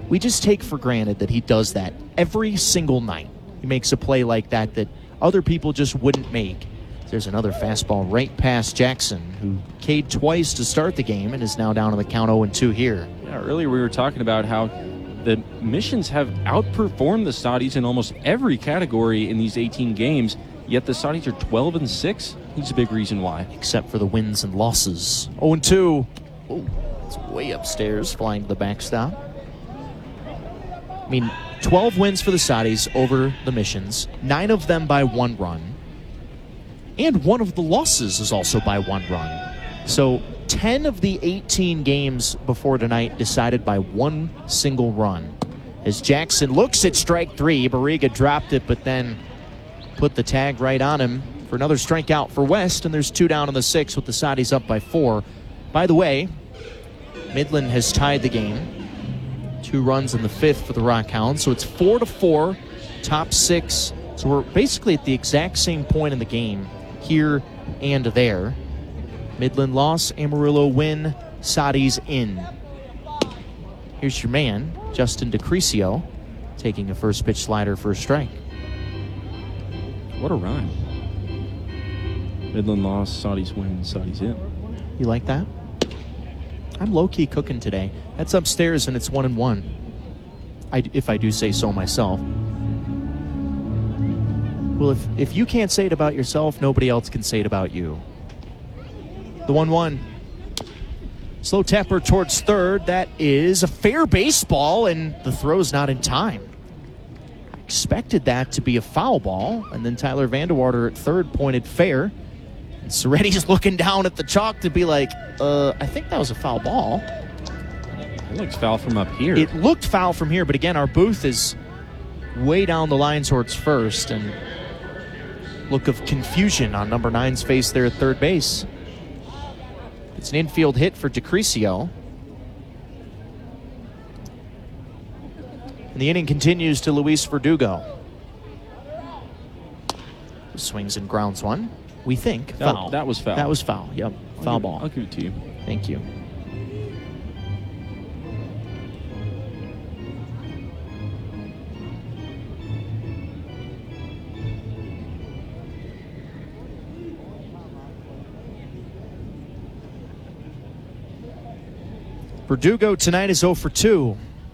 we just take for granted that he does that every single night. He makes a play like that that other people just wouldn't make. There's another fastball right past Jackson, who K'd twice to start the game and is now down on the count 0-2 here. Yeah, earlier we were talking about how the Missions have outperformed the Saudis in almost every category in these 18 games, yet the Saudis are 12-6. He's a big reason why. Except for the wins and losses. 0-2. Oh, it's way upstairs, flying to the backstop. I mean, 12 wins for the Saudis over the Missions, 9 of them by 1 run. And one of the losses is also by 1 run. So 10 of the 18 games before tonight decided by 1 single run. As Jackson looks at strike 3, Barriga dropped it, but then put the tag right on him for another strikeout for West, and there's 2 down in the 6th with the Saudis up by 4. By the way, Midland has tied the game. 2 runs in the 5th for the Rockhounds, so it's 4-4, top 6. So we're basically at the exact same point in the game, here and there. Midland loss, Amarillo win, Saudis in. Here's your man, Justin DeCrisio, taking a first pitch slider for a strike. What a rhyme. Midland loss, Saudis win, Saudis in. You like that? I'm low-key cooking today. That's upstairs and it's 1-1. If I do say so myself. Well, if you can't say it about yourself, nobody else can say it about you. The 1-1. Slow tapper towards third. That is a fair baseball, and the throw's not in time. I expected that to be a foul ball, and then Tyler Vandewater at third pointed fair. And Soretti's looking down at the chalk to be like, I think that was a foul ball. It looks foul from up here. It looked foul from here, but again, our booth is way down the line towards first, and look of confusion on number 9's face there at third base. It's an infield hit for DeCrisio. And the inning continues to Luis Verdugo. Swings and grounds one. We think foul. That was foul. That was foul, yep. Foul ball. I'll give it to you. Thank you. Verdugo tonight is 0 for 2.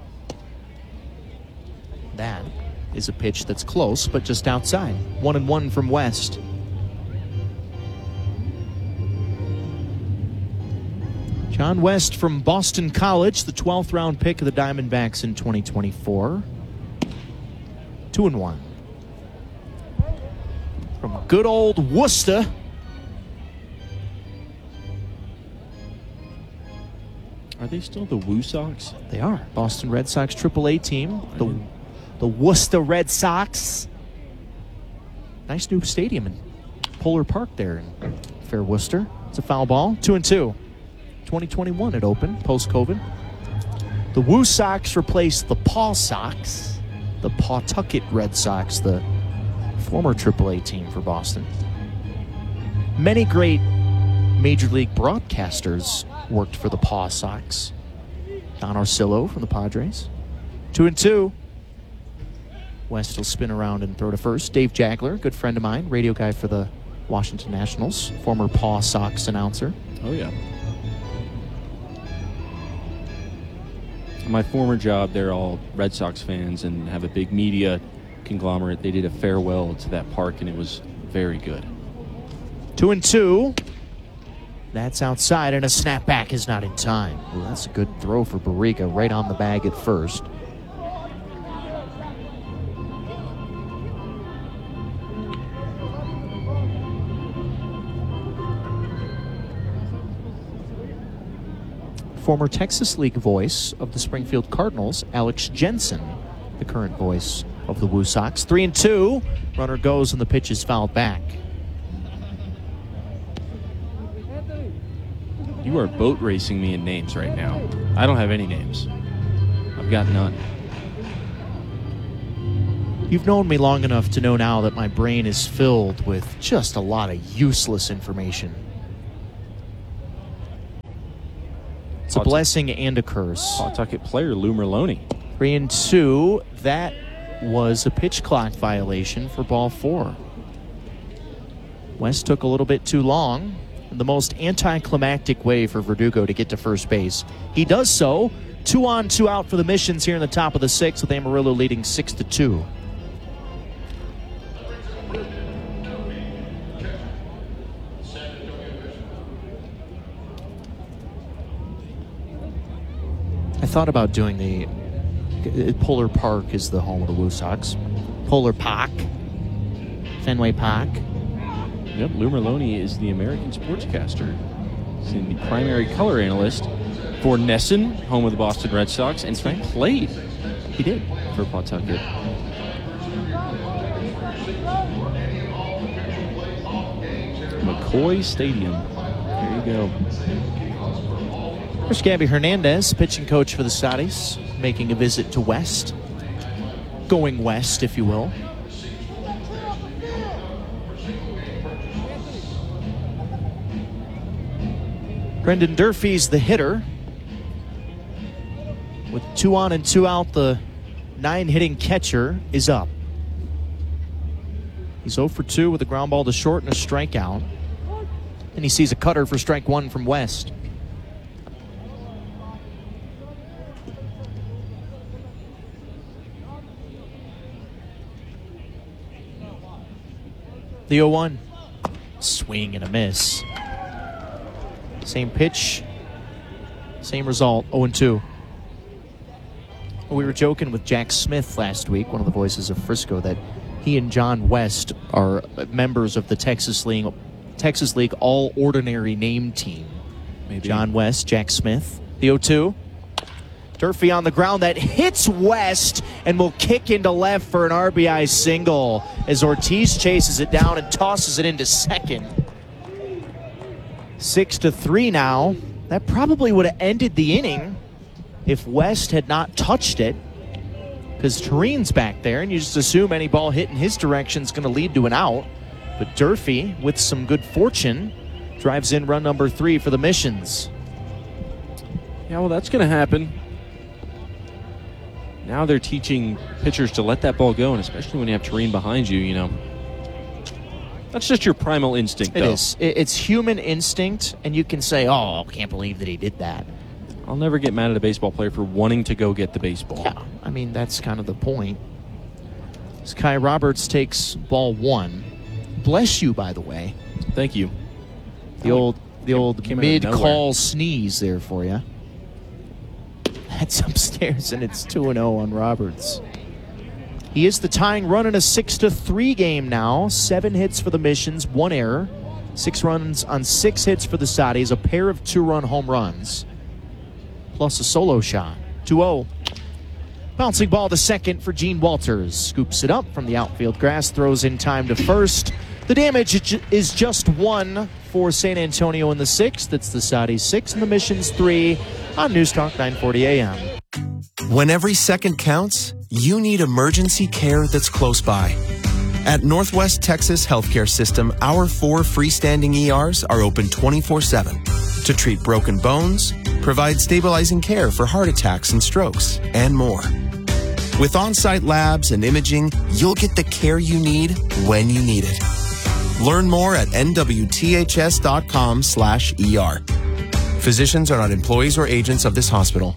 That is a pitch that's close, but just outside. 1-1 from West. John West from Boston College, the 12th round pick of the Diamondbacks in 2024. 2-1. From good old Worcester. Are they still the Woo Sox? They are. Boston Red Sox AAA team. The Worcester Red Sox. Nice new stadium in Polar Park there in Fair Worcester. It's a foul ball. 2-2. 2021 it opened, post-COVID. The Woo Sox replaced the Paw Sox. The Pawtucket Red Sox, the former AAA team for Boston. Many great Major League broadcasters worked for the Paw Sox. Don Orsillo from the Padres. 2-2. West will spin around and throw to first. Dave Jagler, good friend of mine, radio guy for the Washington Nationals, former Paw Sox announcer. Oh, yeah. My former job, they're all Red Sox fans and have a big media conglomerate. They did a farewell to that park, and it was very good. 2-2. That's outside, and a snapback is not in time. Ooh, that's a good throw for Barriga, right on the bag at first. Former Texas League voice of the Springfield Cardinals, Alex Jensen, the current voice of the Woo Sox. 3-2. Runner goes, and the pitch is fouled back. You are boat racing me in names right now. I don't have any names. I've got none. You've known me long enough to know now that my brain is filled with just a lot of useless information. It's a blessing and a curse. Pawtucket player Lou Merlone. 3-2. That was a pitch clock violation for ball 4. West took a little bit too long. The most anticlimactic way for Verdugo to get to first base. He does so. 2 on, 2 out for the Missions here in the top of the 6th, with Amarillo leading 6-2. I thought about doing the Polar Park is the home of the Woo Sox. Polar Park, Fenway Park. Yep, Lou Merloni is the American sportscaster. He's the primary color analyst for Nesson, home of the Boston Red Sox, and he played. He did. For Pawtucket. McCoy Stadium. There you go. There's Gabby Hernandez, pitching coach for the Saudis, making a visit to West. Going west, if you will. Brendan Durfee's the hitter. With 2 on and 2 out, the 9-hitting catcher is up. He's 0 for 2 with a ground ball to short and a strikeout. And he sees a cutter for strike 1 from West. The 0-1. Swing and a miss. Same pitch, same result, 0-2. We were joking with Jack Smith last week, one of the voices of Frisco, that he and John West are members of the Texas League All-Ordinary Name Team. Maybe. John West, Jack Smith. The 0-2. Durfee on the ground that hits West and will kick into left for an RBI single as Ortiz chases it down and tosses it into second. 6-3 now. That probably would have ended the inning if West had not touched it, because Turin's back there, and you just assume any ball hit in his direction is going to lead to an out. But Durfee, with some good fortune, drives in run number 3 for the Missions. Yeah, well, that's going to happen. Now they're teaching pitchers to let that ball go, and especially when you have Turin behind you, you know. That's just your primal instinct, though. It is. It's human instinct, and you can say, oh, I can't believe that he did that. I'll never get mad at a baseball player for wanting to go get the baseball. Yeah, I mean, that's kind of the point. Kai Roberts takes ball 1. Bless you, by the way. Thank you. The old mid-call sneeze there for you. That's upstairs, and it's 2-0 on Roberts. He is the tying run in a 6-3 game now. 7 hits for the Missions, 1 error. 6 runs on 6 hits for the Saudis, a pair of 2-run home runs, plus a solo shot. 2-0. Bouncing ball to second for Gene Walters. Scoops it up from the outfield grass, throws in time to first. The damage is just 1 for San Antonio in the 6th. It's the Saudis 6 and the Missions 3 on News Talk 940 AM. When every second counts, you need emergency care that's close by. At Northwest Texas Healthcare System, our 4 freestanding ERs are open 24/7 to treat broken bones, provide stabilizing care for heart attacks and strokes, and more. With on-site labs and imaging, you'll get the care you need when you need it. Learn more at nwths.com/ER. Physicians are not employees or agents of this hospital.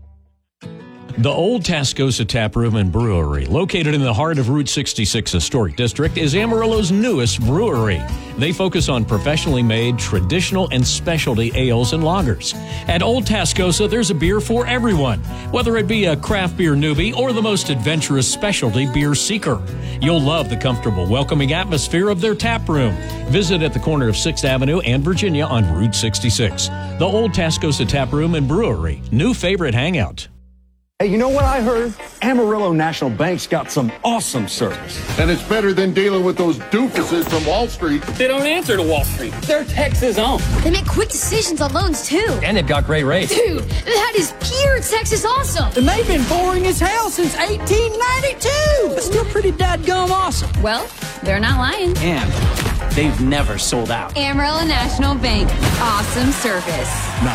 The Old Tascosa Tap Room and Brewery, located in the heart of Route 66 Historic District, is Amarillo's newest brewery. They focus on professionally made, traditional, and specialty ales and lagers. At Old Tascosa, there's a beer for everyone, whether it be a craft beer newbie or the most adventurous specialty beer seeker. You'll love the comfortable, welcoming atmosphere of their tap room. Visit at the corner of 6th Avenue and Virginia on Route 66. The Old Tascosa Tap Room and Brewery, new favorite hangout. Hey, you know what I heard? Amarillo National Bank's got some awesome service. And it's better than dealing with those doofuses from Wall Street. They don't answer to Wall Street. They're Texas owned. They make quick decisions on loans, too. And they've got great rates. Dude, that is pure Texas awesome. And they've been boring as hell since 1892. But still pretty dadgum awesome. Well, they're not lying. And they've never sold out. Amarillo National Bank. Awesome service. Now